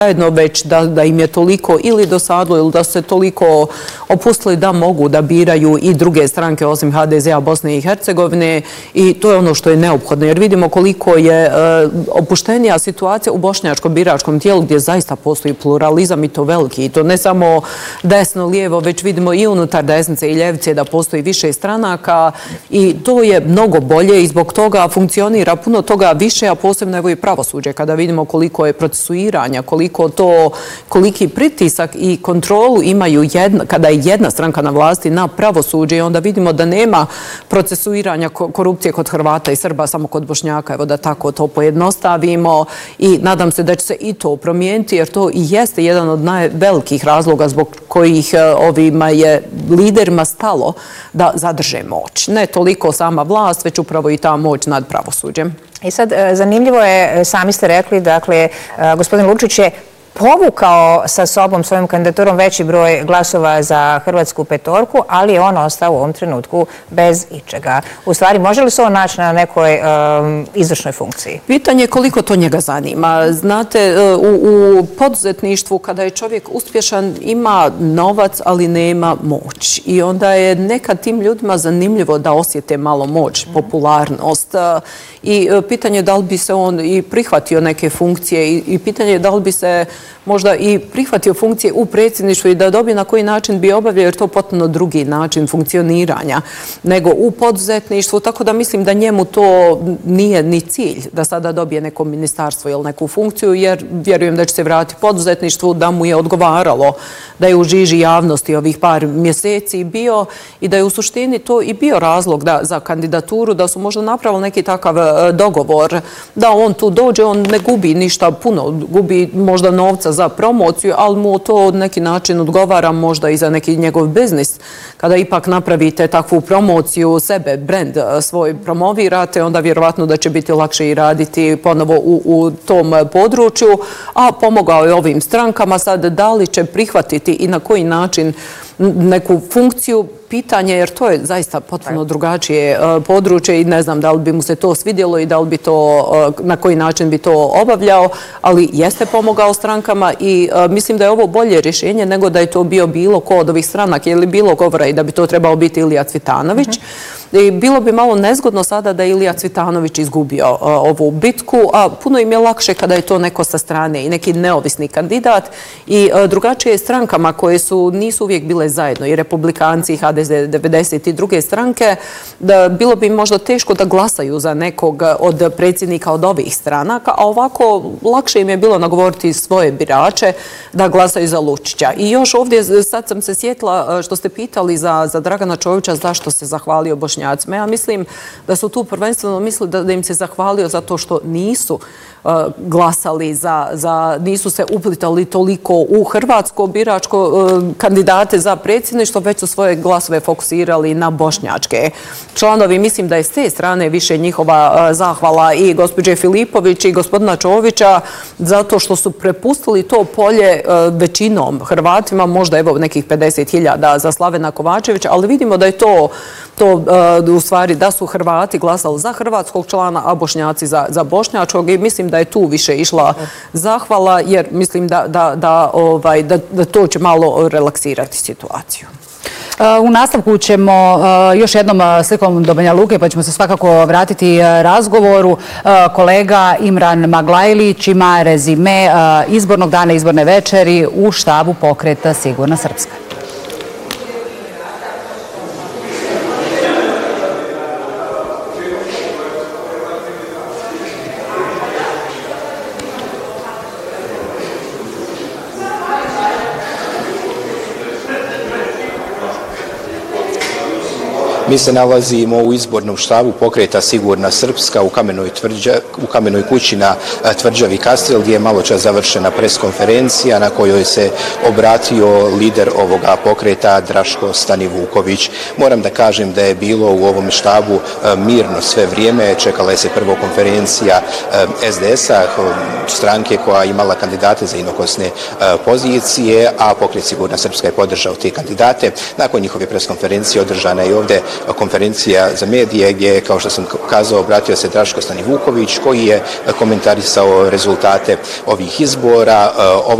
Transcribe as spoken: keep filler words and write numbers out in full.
zajedno, već da, da im je toliko ili dosadilo ili da se toliko opustili da mogu da biraju i druge stranke osim ha de zea Bosne i Hercegovine, i to je ono što je neophodno, jer vidimo koliko je e, opuštenija situacija u bošnjačkom biračkom tijelu gdje zaista postoji pluralizam i to veliki, i to ne samo desno, lijevo, već vidimo i unutar desnice i ljevice da postoji više stranaka, i to je mnogo bolje i zbog toga funkcionira puno toga više, a posebno evo i pravosuđe, kada vidimo koliko je procesuiranja, koliko to, koliki pritisak i kontrolu imaju jedna, kada je jedna stranka na vlasti na pravosuđe, i onda vidimo da nema procesuiranja korupcije kod Hrvata i Srba, samo kod Bošnjaka, evo da tako to pojednostavimo, i nadam se da će se i to promijeniti, jer to i jeste jedan od najvelikih razloga zbog kojih ovima je liderima stalo da zadrže moć. Ne toliko sama vlast, već upravo i ta moć nad pravosuđem. I sad, zanimljivo je, sami ste rekli, dakle, gospodin Lučić je povukao sa sobom svojom kandidaturom veći broj glasova za Hrvatsku petorku, ali je on ostao u ovom trenutku bez ičega. U stvari, može li se on naći na nekoj um, izvršnoj funkciji? Pitanje je koliko to njega zanima. Znate, u, u poduzetništvu kada je čovjek uspješan ima novac, ali nema moć. I onda je nekad tim ljudima zanimljivo da osjete malo moć, popularnost. I pitanje je da li bi se on i prihvatio neke funkcije, i, i pitanje je da li bi se možda i prihvatio funkcije u predsjedništvu i da dobije na koji način bi obavljao, jer to potpuno drugi način funkcioniranja nego u poduzetništvu. Tako da mislim da njemu to nije ni cilj da sada dobije neko ministarstvo ili neku funkciju, jer vjerujem da će se vratiti poduzetništvu, da mu je odgovaralo da je u žiži javnosti ovih par mjeseci bio i da je u suštini to i bio razlog da, za kandidaturu, da su možda napravili neki takav dogovor, da on tu dođe, on ne gubi ništa puno, gubi možda novca za promociju, ali mu to od neki način odgovara možda i za neki njegov biznis. Kada ipak napravite takvu promociju sebe, brand svoj promovirate, onda vjerovatno da će biti lakše i raditi ponovo u, u tom području, a pomogao je ovim strankama. Sad, da li će prihvatiti i na koji način neku funkciju, pitanje, jer to je zaista potpuno drugačije područje i ne znam da li bi mu se to svidjelo i da li bi to, na koji način bi to obavljao, ali jeste pomogao strankama i mislim da je ovo bolje rješenje nego da je to bio bilo ko od ovih stranaka ili bilo govora i da bi to trebao biti Ilija Cvitanović. I bilo bi malo nezgodno sada da je Ilija Cvitanović izgubio ovu bitku, a puno im je lakše kada je to neko sa strane i neki neovisni kandidat, i drugačije strankama koje su, nisu uvijek bile zajedno, i republikanci, i ha de ze, devedeset i druge stranke, da bilo bi možda teško da glasaju za nekog od predsjednika od ovih stranaka, a ovako lakše im je bilo nagovoriti svoje birače da glasaju za Lučića. I još ovdje, sad sam se sjetila što ste pitali za, za Dragana Čovića, zašto se zahvalio Bošnjacima. Ja mislim da su tu prvenstveno mislili da, da im se zahvalio zato što nisu uh, glasali za, za, nisu se uplitali toliko u hrvatsko biračko uh, kandidate za predsjedništvo, već su svoje glasove fokusirali na bošnjačke članovi. Mislim da je s te strane više njihova uh, zahvala i gospođe Filipović i gospodina Čovića, zato što su prepustili to polje uh, većinom Hrvatima, možda evo nekih pedeset hiljada za Slavena Kovačevića, ali vidimo da je to, to uh, u stvari da su Hrvati glasali za hrvatskog člana, a Bošnjaci za, za bošnjačkog, i mislim da je tu više išla zahvala, jer mislim da, da, da, ovaj, da, da to će malo relaksirati situaciju. U nastavku ćemo još jednom slikom do Banja Luke, pa ćemo se svakako vratiti razgovoru. Kolega Imran Maglajlić ima rezime izbornog dana, izborne večeri u štabu pokreta Sigurna Srpska. Mi se nalazimo u izbornom štabu pokreta Sigurna Srpska u Kamenoj, tvrđa, u Kamenoj kući na tvrđavi Kastrel, gdje je malo čas završena preskonferencija na kojoj se obratio lider ovoga pokreta Draško Stanivuković. Moram da kažem da je bilo u ovom štabu mirno sve vrijeme. Čekala je se prvo konferencija es de es-a, stranke koja imala kandidate za inokosne pozicije, a pokret Sigurna Srpska je podržao te kandidate. Nakon njihove preskonferencije održana je ovdje konferencija za medije gdje je, kao što sam kazao, obratio se Draško Stanivuković koji je komentarisao rezultate ovih izbora.